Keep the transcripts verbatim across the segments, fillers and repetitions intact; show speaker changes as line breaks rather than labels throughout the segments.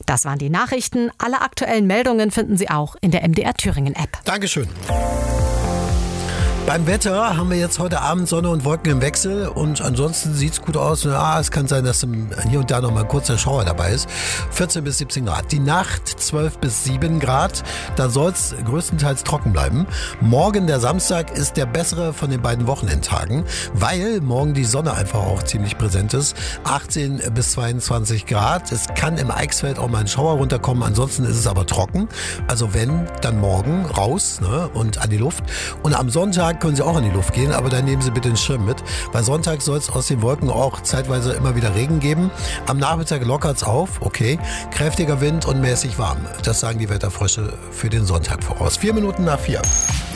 Das waren die Nachrichten. Alle aktuellen Meldungen finden Sie auch in der M D R Thüringen App.
Dankeschön. Beim Wetter haben wir jetzt heute Abend Sonne und Wolken im Wechsel und ansonsten sieht es gut aus. Ja, es kann sein, dass hier und da noch mal ein kurzer Schauer dabei ist. vierzehn bis siebzehn Grad. Die Nacht zwölf bis sieben Grad. Da soll es größtenteils trocken bleiben. Morgen, der Samstag, ist der bessere von den beiden Wochenendtagen, weil morgen die Sonne einfach auch ziemlich präsent ist. achtzehn bis zweiundzwanzig Grad. Es kann im Eichsfeld auch mal ein Schauer runterkommen. Ansonsten ist es aber trocken. Also wenn, dann morgen raus, ne, und an die Luft. Und am Sonntag können Sie auch in die Luft gehen, aber dann nehmen Sie bitte den Schirm mit, weil Sonntag soll es aus den Wolken auch zeitweise immer wieder Regen geben. Am Nachmittag lockert es auf, okay, kräftiger Wind und mäßig warm. Das sagen die Wetterfrösche für den Sonntag voraus. Vier Minuten nach vier.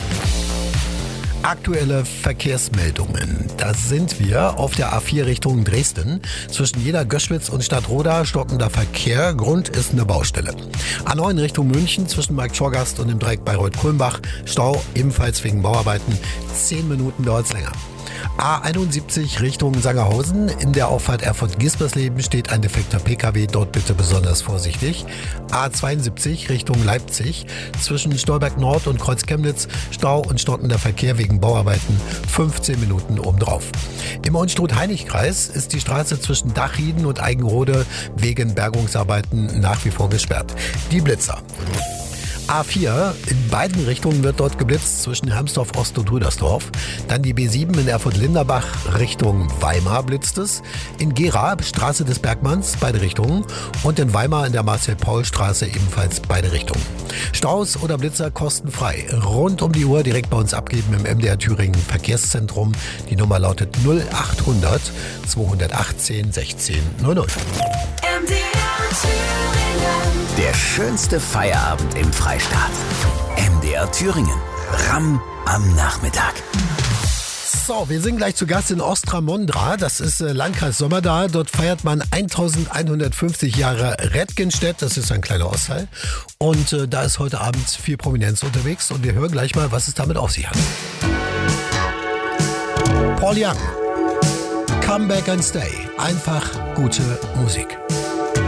Aktuelle Verkehrsmeldungen. Da sind wir auf der A vier Richtung Dresden. Zwischen Jena-Göschwitz und Stadtroda stockender Verkehr. Grund ist eine Baustelle. A neun Richtung München zwischen Marktschorgast und dem Dreieck Bayreuth-Kulmbach. Stau ebenfalls wegen Bauarbeiten. Zehn Minuten dauert es länger. A einundsiebzig Richtung Sangerhausen. In der Auffahrt Erfurt-Gispersleben steht ein defekter Pkw. Dort bitte besonders vorsichtig. A zweiundsiebzig Richtung Leipzig. Zwischen Stolberg Nord und Kreuz Chemnitz Stau und stockender Verkehr wegen Bauarbeiten. fünfzehn Minuten obendrauf. Im Unstrut-Heinig-Kreis ist die Straße zwischen Dachrieden und Eigenrode wegen Bergungsarbeiten nach wie vor gesperrt. Die Blitzer. A vier, in beiden Richtungen wird dort geblitzt, zwischen Hermsdorf Ost und Rüdersdorf. Dann die B sieben in Erfurt-Linderbach Richtung Weimar blitzt es. In Gera, Straße des Bergmanns, beide Richtungen. Und in Weimar in der Marcel-Paul-Straße ebenfalls beide Richtungen. Staus oder Blitzer kostenfrei. Rund um die Uhr direkt bei uns abgeben im M D R Thüringen Verkehrszentrum. Die Nummer lautet null achthundert zweihundertachtzehn sechzehn null null.
M D R Thüringen.
Der schönste Feierabend im Freistaat. M D R Thüringen. Ram am Nachmittag.
So, wir sind gleich zu Gast in Ostramondra. Das ist äh, Landkreis Sommerdahl. Dort feiert man eintausendeinhundertfünfzig Jahre Redgenstedt. Das ist ein kleiner Ostteil. Und äh, da ist heute Abend viel Prominenz unterwegs. Und wir hören gleich mal, was es damit auf sich hat. Paul Young. Come Back and Stay. Einfach gute Musik.